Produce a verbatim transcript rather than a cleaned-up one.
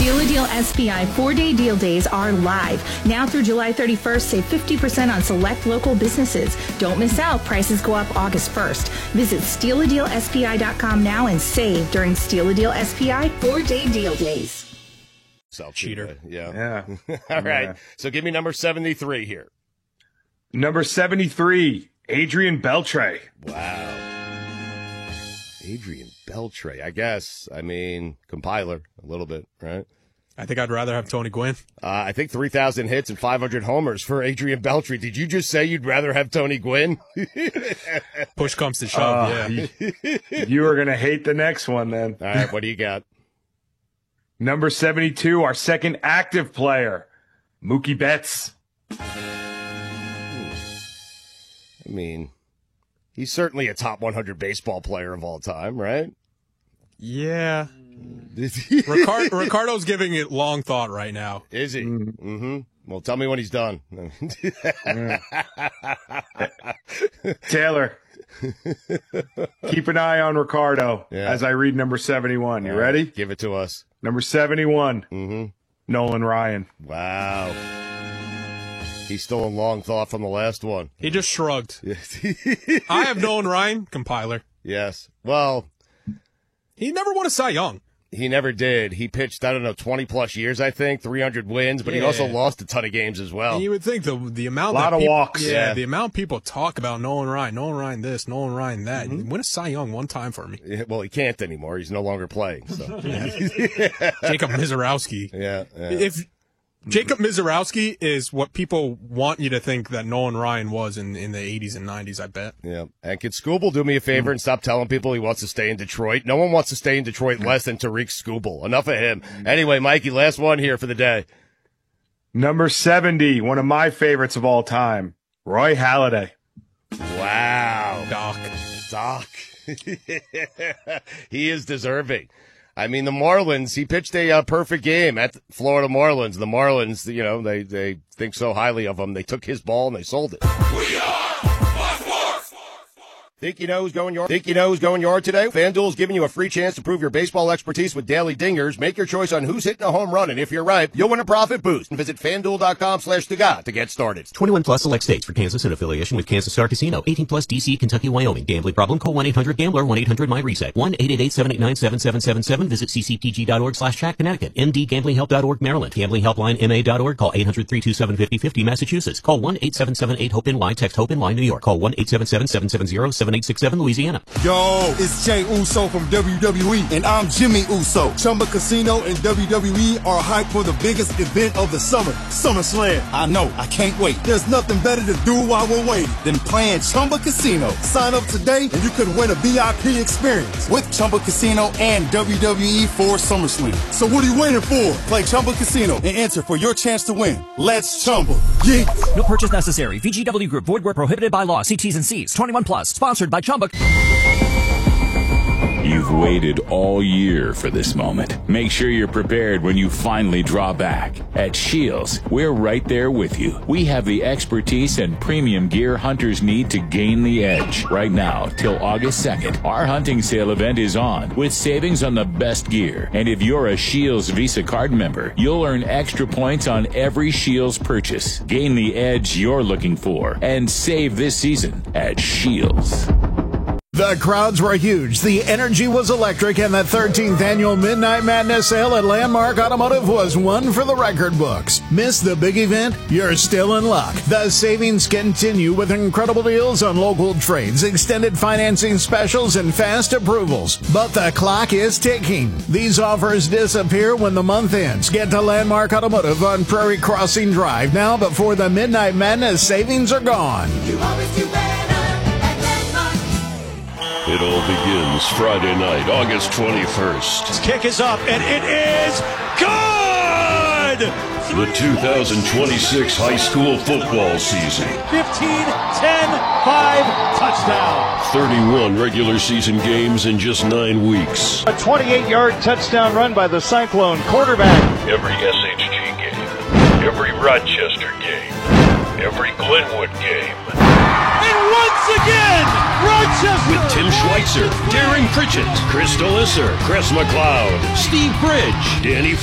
Steal a Deal S P I four-day deal days are live. Now through July thirty-first, save fifty percent on select local businesses. Don't miss out. Prices go up August first. Visit steal a deal s p i dot com now and save during Steal a Deal S P I four-day deal days. Self Cheater. Yeah. Yeah. All right. Yeah. So give me number seventy-three here. Number seventy-three, Adrian Beltre. Wow. Adrian Beltre, I guess. I mean, compiler a little bit, right? I think I'd rather have Tony Gwynn. Uh, I think three thousand hits and five hundred homers for Adrian Beltre. Did you just say you'd rather have Tony Gwynn? Push comes to shove, Uh, yeah. you, you are going to hate the next one then. All right, what do you got? Number seventy-two, our second active player, Mookie Betts. I mean, he's certainly a top one hundred baseball player of all time, right? Yeah. Ricard- Ricardo's giving it long thought right now. Is he? Mm-hmm. Well, tell me when he's done. Taylor, keep an eye on Ricardo Yeah. as I read number seventy-one. You All right, ready? give it to us. Number seventy-one, Mm-hmm. Nolan Ryan. Wow. He's still in long thought from the last one. He just shrugged. I have known Ryan, compiler. Yes. Well, He never won a Cy Young. he never did. He pitched, I don't know, twenty-plus years, I think, three hundred wins, but he Yeah. also lost a ton of games as well. And you would think the the amount Lot that of peop- walks. Yeah, Yeah. the amount people talk about Nolan Ryan, Nolan Ryan this, Nolan Ryan that. Mm-hmm. Win a Cy Young one time for me. Yeah, well, he can't anymore. He's no longer playing. So. Jacob Mizorowski. yeah, yeah. If Jacob Mizorowski is what people want you to think that Nolan Ryan was in, in the eighties and nineties, I bet. Yeah. And can Scooble do me a favor and stop telling people he wants to stay in Detroit? No one wants to stay in Detroit less than Tariq Scooble. Enough of him. Anyway, Mikey, last one here for the day. Number seventy, one of my favorites of all time, Roy Halladay. Wow. Doc. Doc. He is deserving. I mean, the Marlins, he pitched a uh, perfect game at the Florida Marlins. The Marlins, you know, they, they think so highly of him. They took his ball and they sold it. We are Fox Sports. Think you know who's going yard? Think you know who's going yard today? FanDuel's giving you a free chance to prove your baseball expertise with daily dingers. Make your choice on who's hitting a home run, and if you're right, you'll win a profit boost. Visit FanDuel.com slash Tagat to get started. twenty-one plus select states for Kansas in affiliation with Kansas Star Casino. eighteen plus D C, Kentucky, Wyoming. Gambling problem? Call one eight hundred gambler, one eight hundred my reset. one eight eight eight, seven eight nine, seven seven seven seven. Visit ccpg.org slash chat Connecticut. M D gambling help dot org Maryland. Gambling helpline M A dot org. Call eight hundred, three two seven, five oh five oh Massachusetts. Call one eight seven seven eight hope N Y. Text HOPE N Y New York. Call one eight seven seven, seven seven zero, seven eight six seven Louisiana. Yo, it's Jay Uso from W W E, and I'm Jimmy Uso. Chumba Casino and W W E are hyped for the biggest event of the summer, SummerSlam. I know, I can't wait. There's nothing better to do while we're waiting than playing Chumba Casino. Sign up today, and you could win a V I P experience with Chumba Casino and W W E for SummerSlam. So what are you waiting for? Play Chumba Casino and enter for your chance to win. Let's Chumba. Yeah. No purchase necessary. V G W Group. Void where prohibited by law. See T's and C's. twenty-one plus. Sponsored by Chumba. You've waited all year for this moment. Make sure you're prepared when you finally draw back. At Shields, we're right there with you. We have the expertise and premium gear hunters need to gain the edge. Right now, till August second, our hunting sale event is on with savings on the best gear. And if you're a Shields Visa card member, you'll earn extra points on every Shields purchase. Gain the edge you're looking for and save this season at Shields. The crowds were huge, the energy was electric, and the thirteenth annual Midnight Madness sale at Landmark Automotive was one for the record books. Miss the big event? You're still in luck. The savings continue with incredible deals on local trades, extended financing specials, and fast approvals. But the clock is ticking. These offers disappear when the month ends. Get to Landmark Automotive on Prairie Crossing Drive now before the Midnight Madness savings are gone. You always do better. It all begins Friday night, August twenty-first. This kick is up, and it is good! The two thousand twenty-six high school football season. fifteen, ten, five, touchdown. thirty-one regular season games in just nine weeks. A twenty-eight-yard touchdown run by the Cyclone quarterback. Every S H G game, every Rochester game, every Glenwood game. And once again, Rochester! With Tim Schweitzer, Darren Pritchett, Chris Delisser, Chris McLeod, Steve Bridge, Danny